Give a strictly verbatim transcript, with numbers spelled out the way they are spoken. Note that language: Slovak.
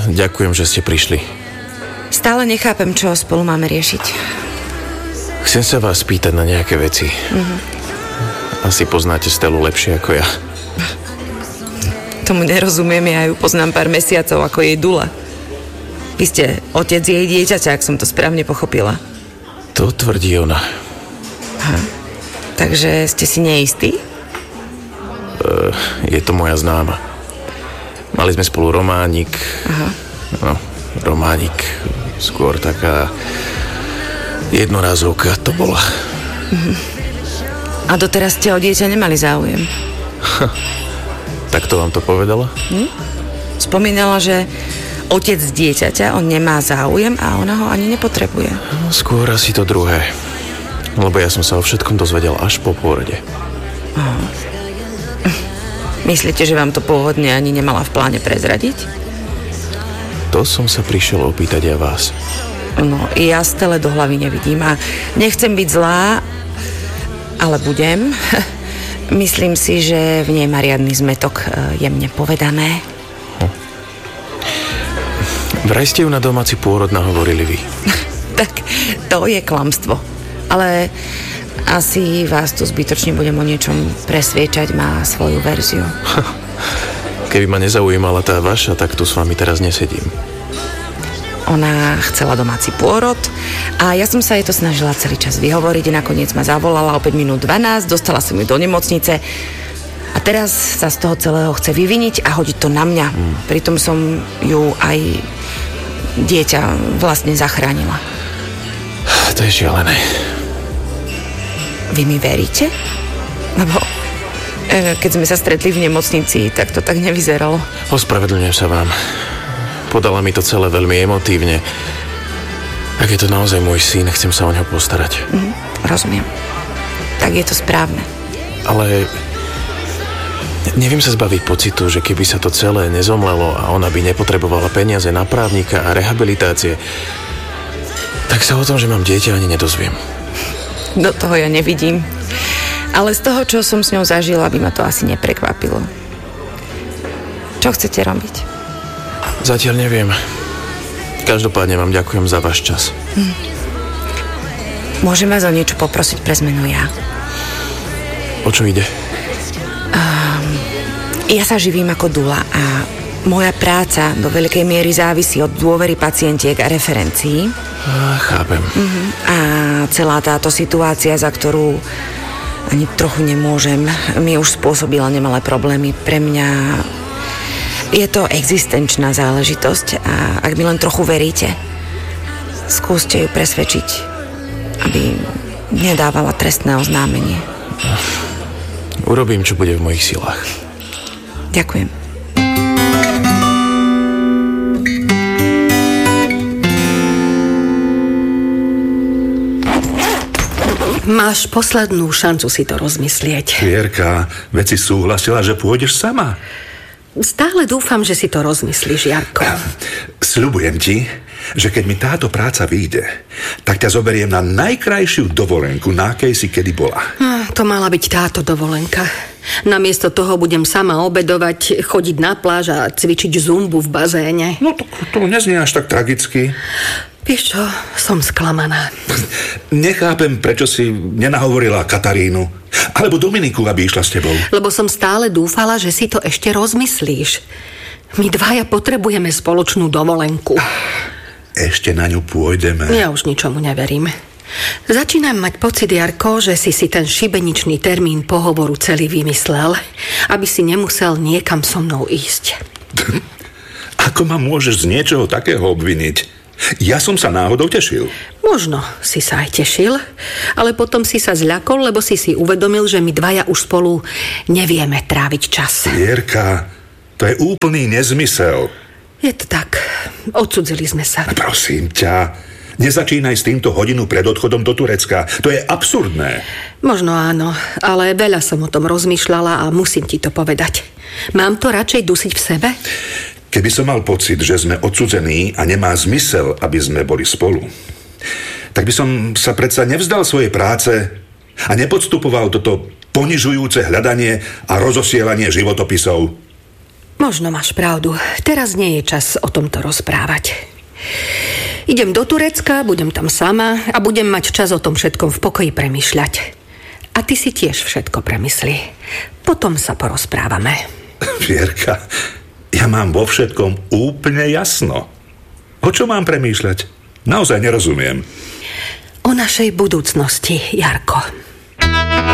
ďakujem, že ste prišli. Stále nechápem, čo spolu máme riešiť. Chcem sa vás spýtať na nejaké veci. Mm-hmm. Asi poznáte Stelu lepšie ako ja. Tomu nerozumiem, ja ju poznám pár mesiacov ako jej dula. Vy ste otec jej dieťaťa, ak som to správne pochopila. To tvrdí ona. Aha. Takže ste si neistí? Uh, je to moja známa. Mali sme spolu románik. Aha. No, románik. Skôr taká jednorazovka to bola. Mhm. A doteraz ste o dieťa nemali záujem? Tak to vám to povedala? Hm? Spomínala, že otec dieťaťa, on nemá záujem a ona ho ani nepotrebuje. Skôr asi to druhé. Lebo ja som sa o všetkom dozvedel až po pôrode. Aha. Myslíte, že vám to pôvodne ani nemala v pláne prezradiť? To som sa prišiel opýtať aj vás. No, ja Stele do hlavy nevidím a nechcem byť zlá, ale budem. Myslím si, že v nej má riadny zmetok, jemne povedané. Hm. Vraj ste ju na domáci pôrod nahovorili vy. Tak to je klamstvo. Ale asi vás tu zbytočne budem o niečom presviečať, má svoju verziu. Keby ma nezaujímala tá vaša, tak tu s vami teraz nesedím. Ona chcela domáci pôrod a ja som sa jej to snažila celý čas vyhovoriť. Nakoniec ma zavolala o päť minút dvanásť, dostala som ju do nemocnice a teraz sa z toho celého chce vyviniť a hodiť to na mňa. Mm. Pritom som ju aj dieťa vlastne zachránila. To je šialené. Vy mi veríte? Lebo e, keď sme sa stretli v nemocnici, tak to tak nevyzeralo. Ospravedlňujem sa vám. Podala mi to celé veľmi emotívne. Ak je to naozaj môj syn, chcem sa o neho postarať. Mm, rozumiem. Tak je to správne. Ale neviem sa zbaviť pocitu, že keby sa to celé nezomlelo a ona by nepotrebovala peniaze na právnika a rehabilitácie, tak sa o tom, že mám dieťa, ani nedozviem. Do toho ja nevidím. Ale z toho, čo som s ňou zažila, by ma to asi neprekvapilo. Čo chcete robiť? Zatiaľ neviem. Každopádne vám ďakujem za váš čas. Hm. Môžem vás o niečo poprosiť pre zmenu ja? O čo ide? Um, ja sa živím ako dula a moja práca do veľkej miery závisí od dôvery pacientiek a referencií. A, chápem. Uh-huh. A celá táto situácia, za ktorú ani trochu nemôžem, mi už spôsobila nemalé problémy. Pre mňa je to existenčná záležitosť a ak mi len trochu veríte, skúste ju presvedčiť, aby nedávala trestné oznámenie. Urobím, čo bude v mojich silách. Ďakujem. Máš poslednú šancu si to rozmyslieť. Vierka, veď si súhlasila, že pôjdeš sama. Stále dúfam, že si to rozmyslíš, Jarko. Sľubujem ti, že keď mi táto práca vyjde, tak ťa zoberiem na najkrajšiu dovolenku, na akej si kedy bola. To mala byť táto dovolenka. Namiesto toho budem sama obedovať, chodiť na pláž a cvičiť zumbu v bazéne. No to, to neznie až tak tragicky. Vieš čo, som sklamaná. Nechápem, prečo si nenahovorila Katarínu alebo Dominiku, aby išla s tebou. Lebo som stále dúfala, že si to ešte rozmyslíš. My dvaja potrebujeme spoločnú dovolenku. Ešte na ňu pôjdeme. Ja už ničomu neverím. Začínam mať pocit, Jarko, že si si ten šibeničný termín pohovoru celý vymyslel, aby si nemusel niekam so mnou ísť. Ako ma môžeš z niečoho takého obviniť? Ja som sa náhodou tešil. Možno si sa aj tešil, ale potom si sa zľakol, lebo si si uvedomil, že my dvaja už spolu nevieme tráviť čas. Vierka, to je úplný nezmysel. Je to tak. Odcudzili sme sa. Prosím ťa, nezačínaj s týmto hodinu pred odchodom do Turecka. To je absurdné. Možno áno, ale veľa som o tom rozmýšľala a musím ti to povedať. Mám to radšej dusiť v sebe? Keby som mal pocit, že sme odcudzení a nemá zmysel, aby sme boli spolu, tak by som sa predsa nevzdal svojej práce a nepodstupoval toto ponižujúce hľadanie a rozosielanie životopisov. Možno máš pravdu. Teraz nie je čas o tomto rozprávať. Idem do Turecka, budem tam sama a budem mať čas o tom všetkom v pokoji premýšľať. A ty si tiež všetko premyslí. Potom sa porozprávame. Vierka, ja mám vo všetkom úplne jasno. O čo mám premýšľať? Naozaj nerozumiem. O našej budúcnosti, Jarko.